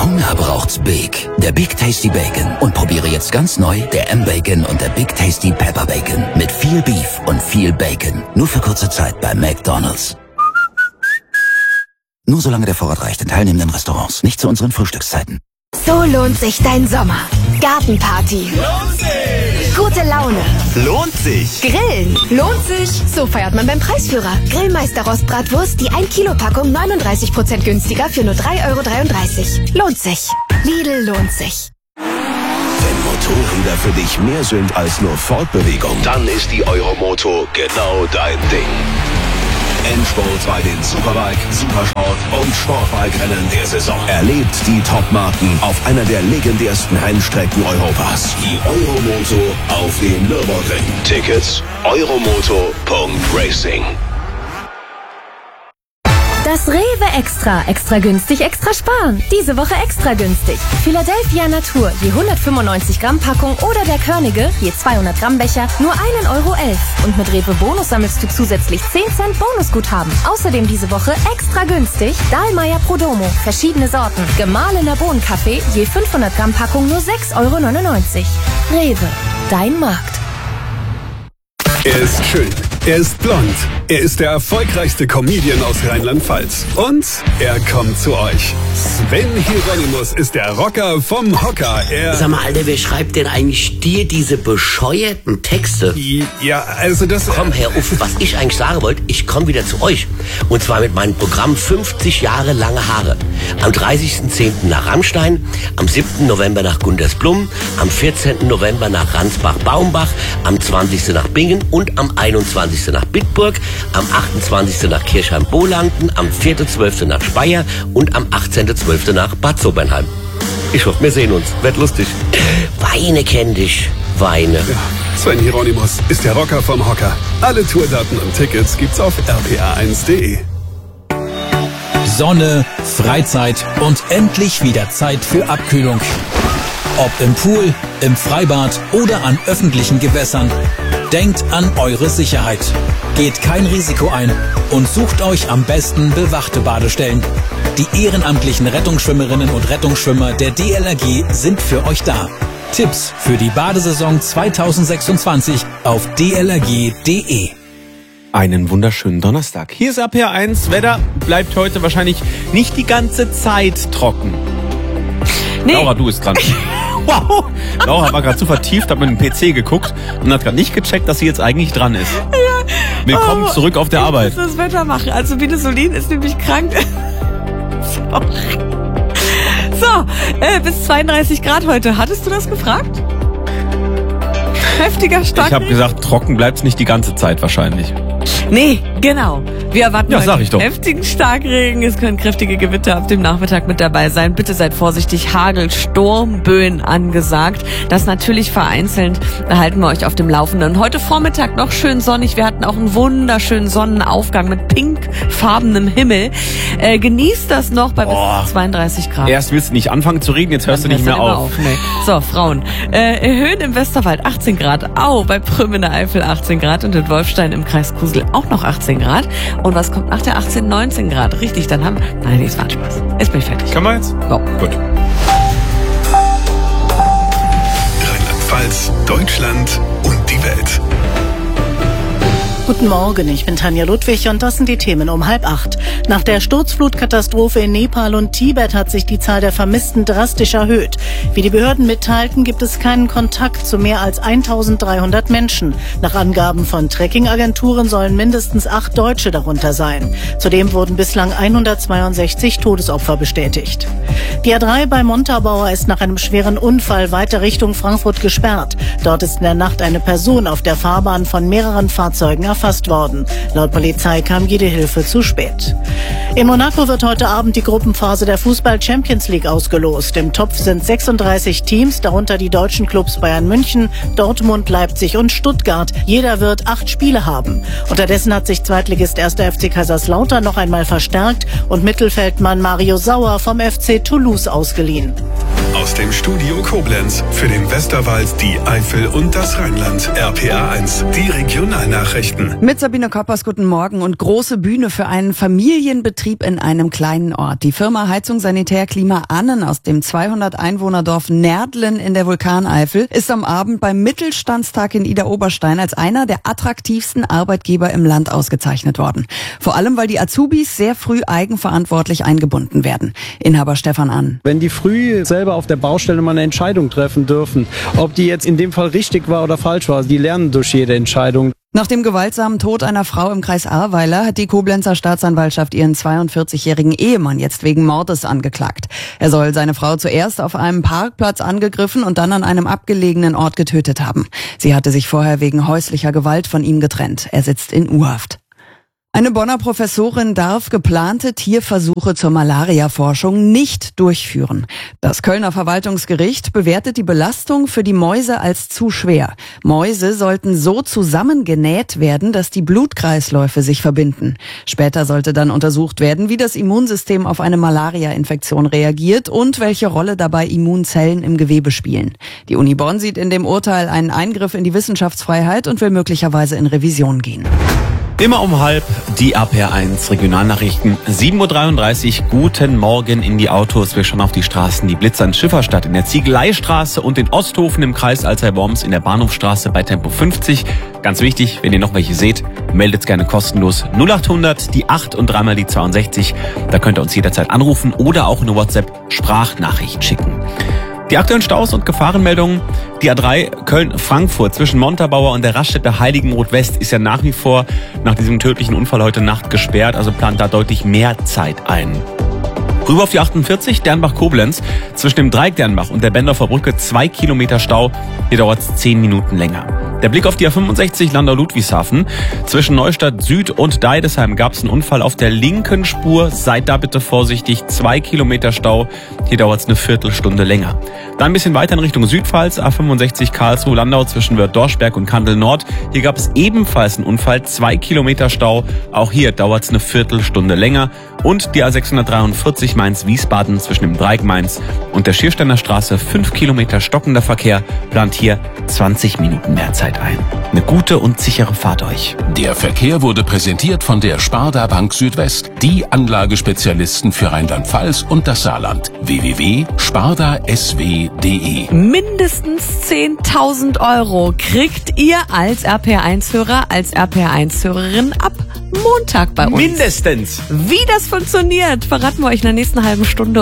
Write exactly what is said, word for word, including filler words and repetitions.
Hunger braucht's Big. Der Big Tasty Bacon. Und probiere jetzt ganz neu der M-Bacon und der Big Tasty Pepper Bacon. Mit viel Beef und viel Bacon. Nur für kurze Zeit bei McDonald's. Nur solange der Vorrat reicht in teilnehmenden Restaurants. Nicht zu unseren Frühstückszeiten. So lohnt sich dein Sommer. Gartenparty. Lohnt sich. Gute Laune. Lohnt sich. Grillen. Lohnt sich. So feiert man beim Preisführer. Grillmeister Rostbratwurst, die ein Kilo Packung neununddreißig Prozent günstiger für nur drei Euro dreiunddreißig. Lohnt sich. Lidl lohnt sich. Wenn Motorräder für dich mehr sind als nur Fortbewegung, dann ist die Euromoto genau dein Ding. Endspurt bei den Superbike, Supersport und Sportbike-Rennen der Saison. Erlebt die Top-Marken auf einer der legendärsten Rennstrecken Europas. Die Euromoto auf dem Nürburgring. Tickets euromoto punkt racing. Das Rewe Extra. Extra günstig, extra sparen. Diese Woche extra günstig. Philadelphia Natur, je hundertfünfundneunzig Gramm Packung oder der Körnige, je zweihundert Gramm Becher, nur ein Euro elf. Und mit Rewe Bonus sammelst du zusätzlich zehn Cent Bonusguthaben. Außerdem diese Woche extra günstig Dahlmeier Prodomo, verschiedene Sorten. Gemahlener Bohnenkaffee, je fünfhundert Gramm Packung nur sechs Euro neunundneunzig. Rewe, dein Markt. Er ist schön, er ist blond, er ist der erfolgreichste Comedian aus Rheinland-Pfalz. Und er kommt zu euch. Sven Hieronymus ist der Rocker vom Hocker. Er Sag mal, Alter, wer schreibt denn eigentlich dir diese bescheuerten Texte? Ja, also das... Komm, Herr Uff, was ich eigentlich sagen wollte, ich komme wieder zu euch. Und zwar mit meinem Programm fünfzig Jahre lange Haare. Am dreißigsten zehnten nach Rammstein, am siebten November nach Gundersblum, am vierzehnten November nach Ransbach-Baumbach, am zwanzigsten nach Bingen und am einundzwanzigsten nach Bitburg, am achtundzwanzigsten nach Kirchheim-Bolanden, am vierten zwölften nach Speyer und am achtzehnten zwölften nach Bad Sobernheim. Ich hoffe, wir sehen uns. Wird lustig. Weine kenn dich. Weine. Ja, Sven Hieronymus ist der Rocker vom Hocker. Alle Tourdaten und Tickets gibt's auf r p a eins punkt de. Sonne, Freizeit und endlich wieder Zeit für Abkühlung. Ob im Pool, im Freibad oder an öffentlichen Gewässern. Denkt an eure Sicherheit. Geht kein Risiko ein und sucht euch am besten bewachte Badestellen. Die ehrenamtlichen Rettungsschwimmerinnen und Rettungsschwimmer der D L R G sind für euch da. Tipps für die Badesaison zweitausendsechsundzwanzig auf d l r g punkt de. Einen wunderschönen Donnerstag. Hier ist R P R eins. Wetter bleibt heute wahrscheinlich nicht die ganze Zeit trocken. Nee. Laura, du bist dran. Wow! Laura war gerade zu vertieft, hat mit dem P C geguckt und hat gerade nicht gecheckt, dass sie jetzt eigentlich dran ist. Ja. Willkommen oh, zurück auf der ich Arbeit. muss das Wetter machen. Also Binesolin ist nämlich krank. Sorry. So, äh, bis zweiunddreißig Grad heute. Hattest du das gefragt? Heftiger Starkregen? Ich habe gesagt, trocken bleibt's nicht die ganze Zeit wahrscheinlich. Nee, genau. Wir erwarten ja, heute sag ich doch. heftigen Starkregen. Es können kräftige Gewitter ab dem Nachmittag mit dabei sein. Bitte seid vorsichtig. Hagel, Sturmböen angesagt. Das natürlich vereinzelt. Da halten wir euch auf dem Laufenden. Heute Vormittag noch schön sonnig. Wir hatten auch einen wunderschönen Sonnenaufgang mit pinkfarbenem Himmel. Äh, genießt das noch bei bis oh. zweiunddreißig Grad. Erst willst du nicht anfangen zu reden, jetzt hörst Dann du nicht mehr auf. auf. Nee. So, Frauen. Äh, Höhen im Westerwald achtzehn Grad. Au, bei Prüm in der Eifel achtzehn Grad und in Wolfstein im Kreis Kusel auch noch achtzehn Grad. Und was kommt nach der achtzehn, neunzehn Grad? Richtig, dann haben... Nein, nee, es war Spaß. Jetzt bin ich fertig. Können wir jetzt? So. Gut. Rheinland-Pfalz, Deutschland und die Welt. Guten Morgen, ich bin Tanja Ludwig und das sind die Themen um halb acht. Nach der Sturzflutkatastrophe in Nepal und Tibet hat sich die Zahl der Vermissten drastisch erhöht. Wie die Behörden mitteilten, gibt es keinen Kontakt zu mehr als eintausenddreihundert Menschen. Nach Angaben von Trekkingagenturen sollen mindestens acht Deutsche darunter sein. Zudem wurden bislang hundertzweiundsechzig Todesopfer bestätigt. Die A drei bei Montabaur ist nach einem schweren Unfall weiter Richtung Frankfurt gesperrt. Dort ist in der Nacht eine Person auf der Fahrbahn von mehreren Fahrzeugen erfasst worden. Laut Polizei kam jede Hilfe zu spät. In Monaco wird heute Abend die Gruppenphase der Fußball-Champions League ausgelost. Im Topf sind sechsunddreißig Teams, darunter die deutschen Clubs Bayern München, Dortmund, Leipzig und Stuttgart. Jeder wird acht Spiele haben. Unterdessen hat sich Zweitligist erster F C Kaiserslautern noch einmal verstärkt und Mittelfeldmann Mario Sauer vom F C Toulouse ausgeliehen. Aus dem Studio Koblenz für den Westerwald, die Eifel und das Rheinland. R P R eins, die Regionalnachrichten. Mit Sabine Koppers, guten Morgen. Und große Bühne für einen Familienbetrieb in einem kleinen Ort. Die Firma Heizung Sanitär Klima Annen aus dem zweihundert Einwohnerdorf Nerdlen in der Vulkaneifel ist am Abend beim Mittelstandstag in Idar-Oberstein als einer der attraktivsten Arbeitgeber im Land ausgezeichnet worden. Vor allem, weil die Azubis sehr früh eigenverantwortlich eingebunden werden. Inhaber Stefan Ann. Wenn die früh selber auf der Baustelle mal eine Entscheidung treffen dürfen, ob die jetzt in dem Fall richtig war oder falsch war, die lernen durch jede Entscheidung. Nach dem gewaltsamen Tod einer Frau im Kreis Ahrweiler hat die Koblenzer Staatsanwaltschaft ihren zweiundvierzigjährigen Ehemann jetzt wegen Mordes angeklagt. Er soll seine Frau zuerst auf einem Parkplatz angegriffen und dann an einem abgelegenen Ort getötet haben. Sie hatte sich vorher wegen häuslicher Gewalt von ihm getrennt. Er sitzt in U-Haft. Eine Bonner Professorin darf geplante Tierversuche zur Malaria-Forschung nicht durchführen. Das Kölner Verwaltungsgericht bewertet die Belastung für die Mäuse als zu schwer. Mäuse sollten so zusammengenäht werden, dass die Blutkreisläufe sich verbinden. Später sollte dann untersucht werden, wie das Immunsystem auf eine Malaria-Infektion reagiert und welche Rolle dabei Immunzellen im Gewebe spielen. Die Uni Bonn sieht in dem Urteil einen Eingriff in die Wissenschaftsfreiheit und will möglicherweise in Revision gehen. Immer um halb die R P R eins Regionalnachrichten. sieben Uhr dreiunddreißig, guten Morgen in die Autos. Wir schauen auf die Straßen. Die Blitzer in Schifferstadt, in der Ziegeleistraße und in Osthofen im Kreis Alzey-Worms in der Bahnhofstraße bei Tempo fünfzig. Ganz wichtig, wenn ihr noch welche seht, meldet's gerne kostenlos. null achthundert, die acht und dreimal die zweiundsechzig. Da könnt ihr uns jederzeit anrufen oder auch eine WhatsApp-Sprachnachricht schicken. Die aktuellen Staus und Gefahrenmeldungen. Die A drei Köln-Frankfurt zwischen Montabaur und der Raststätte Heiligenroth West ist ja nach wie vor nach diesem tödlichen Unfall heute Nacht gesperrt, also plant da deutlich mehr Zeit ein. Rüber auf die achtundvierzig, Dernbach-Koblenz. Zwischen dem Dreieck Dernbach und der Bendorfer Brücke zwei Kilometer Stau. Hier dauert es zehn Minuten länger. Der Blick auf die A fünfundsechzig Landau-Ludwigshafen. Zwischen Neustadt Süd und Deidesheim gab es einen Unfall auf der linken Spur. Seid da bitte vorsichtig. Zwei Kilometer Stau. Hier dauert es eine Viertelstunde länger. Dann ein bisschen weiter in Richtung Südpfalz. A fünfundsechzig Karlsruhe-Landau zwischen Wörth-Dorschberg und Kandel-Nord. Hier gab es ebenfalls einen Unfall. Zwei Kilometer Stau. Auch hier dauert es eine Viertelstunde länger. Und die A sechshundertdreiundvierzig Mainz-Wiesbaden zwischen dem Dreieck Mainz und der Schiersteiner Straße. Fünf Kilometer stockender Verkehr. Plant hier zwanzig Minuten mehr Zeit ein. Eine gute und sichere Fahrt euch. Der Verkehr wurde präsentiert von der Sparda Bank Südwest, die Anlagespezialisten für Rheinland-Pfalz und das Saarland. w w w punkt sparda s w punkt d e. Mindestens zehntausend Euro kriegt ihr als R P R eins Hörer, als R P R eins Hörerin ab Montag bei uns. Mindestens. Wie das funktioniert, verraten wir euch in der nächsten halben Stunde.